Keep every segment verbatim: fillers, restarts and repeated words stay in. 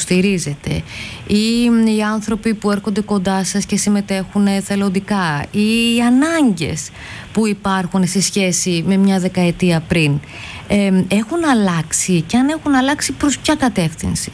υποστηρίζετε, ή οι άνθρωποι που έρχονται κοντά σας και συμμετέχουν εθελοντικά, ή οι ανάγκες που υπάρχουν σε σχέση με μια δεκαετία πριν, ε, έχουν αλλάξει, και αν έχουν αλλάξει, προς ποια κατεύθυνση?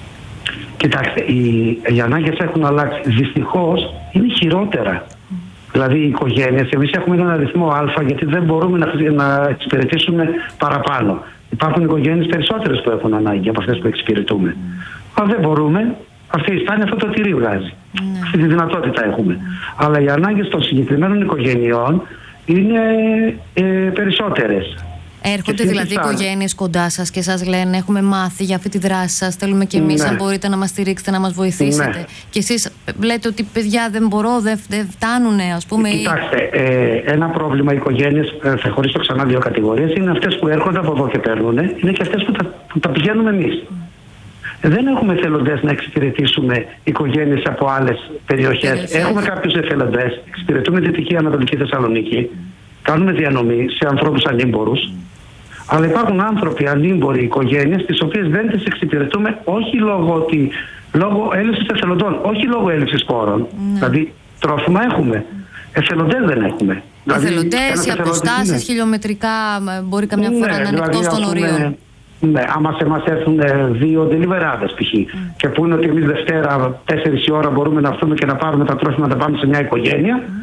Κοιτάξτε, οι, οι ανάγκες έχουν αλλάξει. Δυστυχώς είναι χειρότερα. Mm. Δηλαδή οι οικογένειες, εμείς έχουμε έναν αριθμό α, γιατί δεν μπορούμε να, να εξυπηρετήσουμε παραπάνω. Υπάρχουν οικογένειες περισσότερες που έχουν ανάγκη από αυτές που εξυπηρετούμε. Mm. Αν δεν μπορούμε, αυτή η στάνη αυτό το τυρί βγάζει. Mm. Αυτή τη δυνατότητα έχουμε. Mm. Αλλά οι ανάγκες των συγκεκριμένων οικογενειών είναι ε, περισσότερες. Έρχονται δηλαδή οικογένειες κοντά σας και σας λένε: έχουμε μάθει για αυτή τη δράση σας, θέλουμε κι εμείς, ναι, αν μπορείτε να μας στηρίξετε, να μας βοηθήσετε. Ναι. Και εσείς λέτε ότι παιδιά δεν μπορώ, δεν, δεν φτάνουνε, ας πούμε. Κοιτάξτε, ε, ένα πρόβλημα οι οικογένειες, ε, θα χωρίσω ξανά δύο κατηγορίες, είναι αυτές που έρχονται από εδώ και παίρνουν, είναι και αυτές που τα, που τα πηγαίνουμε εμείς. Mm. Δεν έχουμε εθελοντές να εξυπηρετήσουμε οικογένειες από άλλες περιοχές. Περιοχές. Έχουμε κάποιους εθελοντές, εξυπηρετούμε Δυτική Ανατολική Θεσσαλονίκη, mm. κάνουμε διανομή σε ανθρώπους ανήμπορους. Mm. Αλλά υπάρχουν άνθρωποι ανήμποροι, οικογένειες, τις οποίες δεν τις εξυπηρετούμε, όχι λόγω, ότι, λόγω έλλειψης εθελοντών, όχι λόγω έλλειψης πόρων. Ναι. Δηλαδή, τρόφιμα έχουμε. Εθελοντές δεν έχουμε. Εθελοντές, οι αποστάσεις ναι. χιλιομετρικά μπορεί καμιά φορά ναι, να είναι εκτός των ορίων. Ναι, άμα σε εμάς έρθουν δύο ντελιβεράδες π.χ. Mm. και που είναι ότι εμείς Δευτέρα, τέσσερις η ώρα μπορούμε να έρθουμε και να πάρουμε τα τρόφιμα να τα πάμε σε μια οικογένεια. Mm.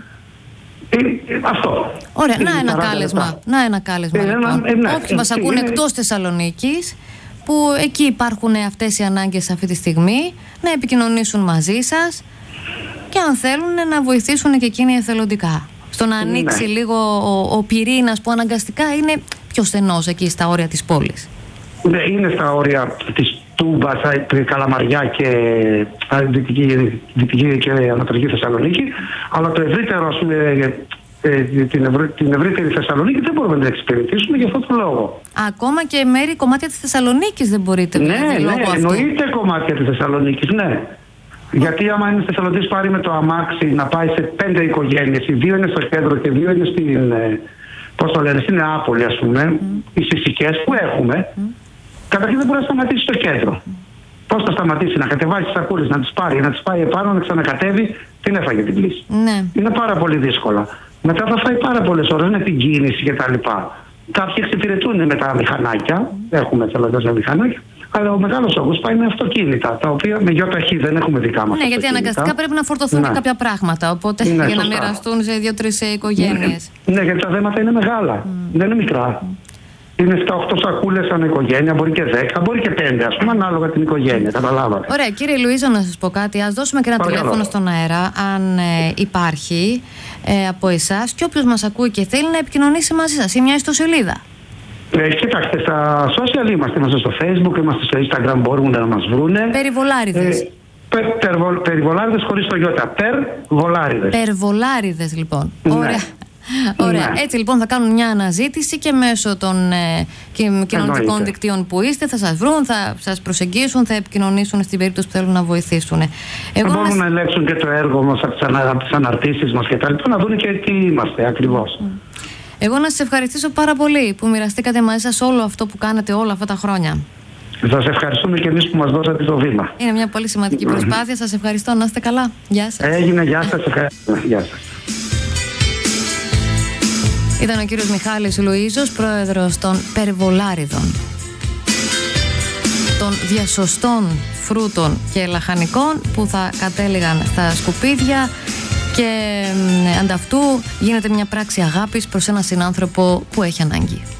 Ε, ε, αυτό. Ωραία, να ένα κάλεσμα. Να ένα κάλεσμα. Ε, λοιπόν. ε, ναι, Όποιοι ε, μας ε, ακούνε ε, εκτός Θεσσαλονίκης, που εκεί υπάρχουν αυτές οι ανάγκες αυτή τη στιγμή, να επικοινωνήσουν μαζί σας και αν θέλουν να βοηθήσουν και εκείνοι εθελοντικά. Στο να ανοίξει ναι. λίγο ο, ο πυρήνας που αναγκαστικά είναι πιο στενός εκεί στα όρια της πόλης. Ναι, είναι στα όρια της Τούμπα, Καλαμαριά και Δυτική, Δυτική και Ανατολική Θεσσαλονίκη, αλλά το ευρύτερο, ας πούμε, ε, την, ευρύ, την ευρύτερη Θεσσαλονίκη δεν μπορούμε να την εξυπηρετήσουμε για αυτόν τον λόγο. Ακόμα και μέρη, κομμάτια της Θεσσαλονίκης δεν μπορείτε ναι, δηλαδή, ναι, λόγω ναι, εννοείται κομμάτια της Θεσσαλονίκης, ναι. Γιατί άμα είναι εθελοντής πάρει με το αμάξι να πάει σε πέντε οικογένειες, οι δύο είναι στο κέντρο και δύο είναι στην, πώς το λένε, στην Νεάπολη, ας πούμε, mm. οι συσικές που έχουμε, mm. καταρχήν δεν μπορεί να σταματήσει στο κέντρο. Mm. Πώς θα σταματήσει, να κατεβάσει τις σακούλες, να τις πάρει, να τις πάει επάνω, να ξανακατέβει, την έφαγε την πλήση. Ναι. Είναι πάρα πολύ δύσκολα. Μετά θα φάει πάρα πολλές ώρες με την κίνηση κτλ. Κάποιοι εξυπηρετούν με τα μηχανάκια, mm. έχουμε εθελοντές με μηχανάκια, αλλά ο μεγάλος όγκος πάει με αυτοκίνητα, τα οποία με γιοταχή δεν έχουμε δικά μας. Ναι, γιατί αναγκαστικά πρέπει να φορτωθούν ναι. κάποια πράγματα, οπότε ναι, για σωστά. να μοιραστούν σε δύο-τρεις οικογένειες. Ναι, ναι, γιατί τα δέματα είναι μεγάλα, mm. δεν είναι μικρά. Mm. Είναι επτά οκτώ σακούλες σαν οικογένεια, μπορεί και δέκα, μπορεί και πέντε, ας πούμε, ανάλογα την οικογένεια. Καταλάβατε. Ωραία, κύριε Λουίζο, να σας πω κάτι. Ας δώσουμε και ένα Παρακαλώ. τηλέφωνο στον αέρα, αν ε, υπάρχει ε, από εσάς, και όποιος μας ακούει και θέλει να επικοινωνήσει μαζί σας ή μια ιστοσελίδα. Ε, κοιτάξτε, στα social είμαστε, είμαστε στο Facebook, είμαστε στο Instagram, μπορούν να μας βρούνε. Περιβολάριδες. Ε, πε, περβο, περιβολάριδες χωρίς το γιώτα. Περβολάριδες. Περιβολάριδες, λοιπόν. Ναι. Ωραία. Ωραία. Ναι. Έτσι λοιπόν θα κάνουν μια αναζήτηση και μέσω των ε, κοινωνικών δικτύων που είστε θα σας βρουν, θα σας προσεγγίσουν, θα επικοινωνήσουν στην περίπτωση που θέλουν να βοηθήσουν. Εγώ θα μπορούν να... να ελέγξουν και το έργο μας από τις αναρτήσεις μας και τα λοιπά, να δουν και τι είμαστε ακριβώς. Mm. Εγώ να σας ευχαριστήσω πάρα πολύ που μοιραστήκατε μαζί σας όλο αυτό που κάνετε όλα αυτά τα χρόνια. Σας ευχαριστούμε και εμείς που μας δώσατε το βήμα. Είναι μια πολύ σημαντική προσπάθεια. Σας ευχαριστώ. Να είστε καλά. Γεια σας. Έγινε. Γεια σας. Ευχαριστώ. Γεια σας. Ήταν ο κύριος Μιχάλης Λουίζος, πρόεδρος των Περιβολάριδων, των διασωστών φρούτων και λαχανικών που θα κατέληγαν στα σκουπίδια και ανταυτού γίνεται μια πράξη αγάπης προς έναν συνάνθρωπο που έχει ανάγκη.